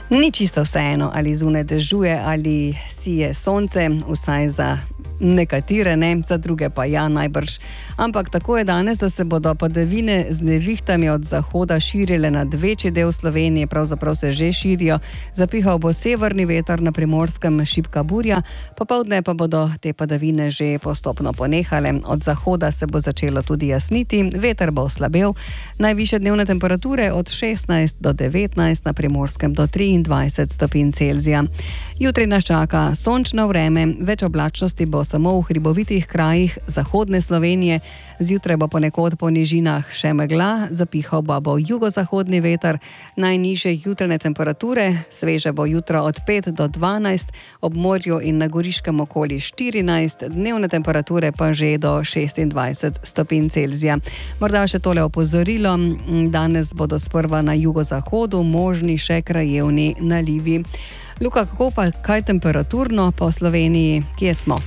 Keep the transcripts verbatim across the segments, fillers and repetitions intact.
Ni čisto vseeno, ali zunaj dežuje ali sije sonce, vsaj za nekatere ne, za druge pa ja, najbrž. Ampak tako je danes, da se bodo padavine z nevihtami od zahoda širile nad večji del Slovenije, pravzaprav se že širijo. Zapihal bo severni veter, na Primorskem šibka burja, popoldne pa bodo te padavine že postopno ponehale. Od zahoda se bo začelo tudi jasniti, veter bo oslabel. Najvišje dnevne temperature od šestnajst do devetnajst, na Primorskem do triindvajset stopinj Celzija. Jutri nas čaka sončno vreme, več oblačnosti bo samo v hribovitih krajih zahodne Slovenije. Zjutraj bo ponekod po nižinah še megla, zapihal bo jugozahodni veter. Najnižje jutranje temperature, sveže bo jutro od pet do dvanajst, ob morju in na Goriškem okoli štirinajst, dnevne temperature pa že do šestindvajset stopinj Celzija. Morda še tole opozorilo, danes bodo sprva na jugozahodu možni še krajevni nalivi. Luka, kako pa kaj temperaturno po Sloveniji, kje smo?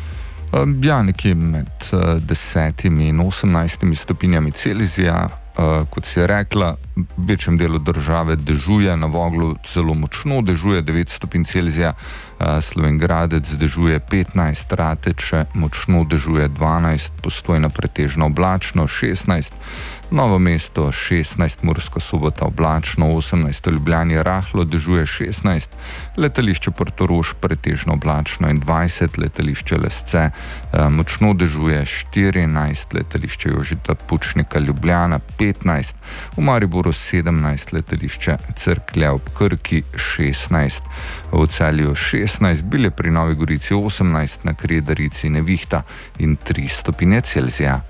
Ja, nekje med desetimi in osemnajstimi stopinjami Celzija. Kot si je rekla, v večjem delu države dežuje, na Voglu zelo močno dežuje, devet stopinj Celzija, Slovenj Gradec dežuje petnajst, Rateče močno dežuje dvanajst, Postojna pretežno oblačno šestnajst, Novo mesto šestnajst, Murska Sobota oblačno osemnajst, v Ljubljani rahlo dežuje šestnajst, letališče Portorož pretežno oblačno in dvajset, letališče Lesce močno dežuje štirinajst, letališče Jožeta Pučnika Ljubljana petnajst, v Mariboru sedemnajst, letališče Cerklje ob Krki šestnajst, v Celju šestnajst, Bilje pri Novi Gorici osemnajst, na Kredarici nevihta in tri stopinje Celzija.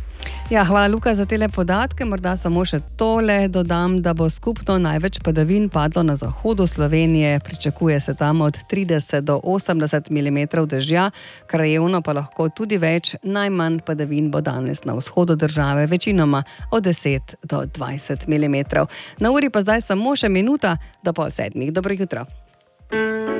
Ja, hvala Luka za tele podatke. Morda samo še tole dodam, da bo skupno največ padavin padlo na zahodu Slovenije. Pričakuje se tam od trideset do osemdeset milimetrov dežja, krajevno pa lahko tudi več. Najmanj padavin bo danes na vzhodu države, večinoma od deset do dvajset milimetrov. Na uri pa zdaj samo še minuta do pol sedmih. Dobro jutro.